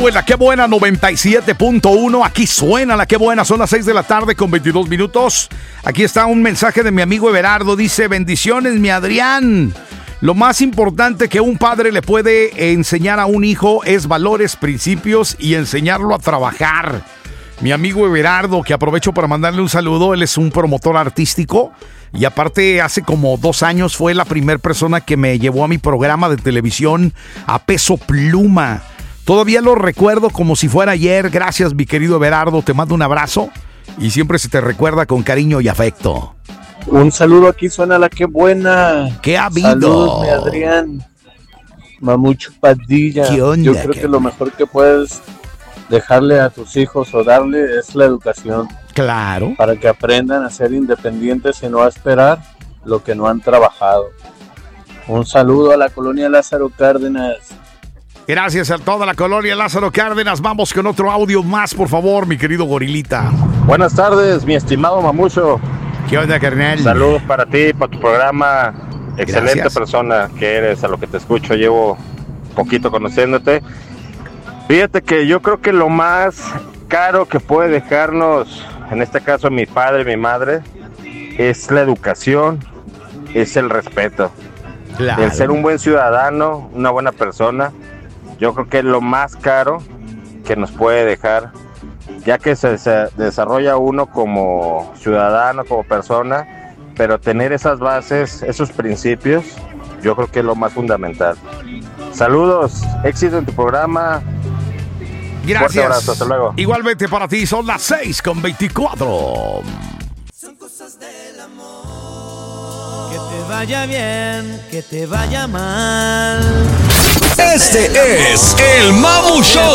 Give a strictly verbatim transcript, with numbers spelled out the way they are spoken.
La Qué Buena noventa y siete punto uno, aquí suena La Qué Buena, son las seis de la tarde con veintidós minutos. Aquí está un mensaje de mi amigo Everardo, dice: bendiciones mi Adrián. Lo más importante que un padre le puede enseñar a un hijo es valores, principios y enseñarlo a trabajar. Mi amigo Everardo, que aprovecho para mandarle un saludo, él es un promotor artístico y aparte hace como dos años fue la primera persona que me llevó a mi programa de televisión a Peso Pluma. Todavía lo recuerdo como si fuera ayer. Gracias, mi querido Everardo. Te mando un abrazo y siempre se te recuerda con cariño y afecto. Un saludo, aquí suena La Qué Buena. ¿Qué ha habido? Saludos, mi Adrián. Mamucho Padilla. ¿Qué onda? Yo creo que lo mejor que puedes dejarle a tus hijos o darle es la educación. Claro. Para que aprendan a ser independientes y no a esperar lo que no han trabajado. Un saludo a la colonia Lázaro Cárdenas. Gracias a toda la colonia Lázaro Cárdenas. Vamos con otro audio más, por favor, mi querido Gorilita. Buenas tardes, mi estimado Mamucho. ¿Qué onda, carnal? Saludos para ti, para tu programa. Excelente Gracias. Persona que eres, a lo que te escucho. Llevo poquito conociéndote. Fíjate que yo creo que lo más caro que puede dejarnos, en este caso mi padre y mi madre, es la educación, es el respeto. Claro. El ser un buen ciudadano, una buena persona. Yo creo que es lo más caro que nos puede dejar, ya que se, se desarrolla uno como ciudadano, como persona, pero tener esas bases, esos principios, yo creo que es lo más fundamental. Saludos, éxito en tu programa. Gracias. Fuerte abrazo, hasta luego. Igualmente para ti, son las seis con veinticuatro. Son cosas del amor. Que te vaya bien, que te vaya mal. Este es el Mamu Show.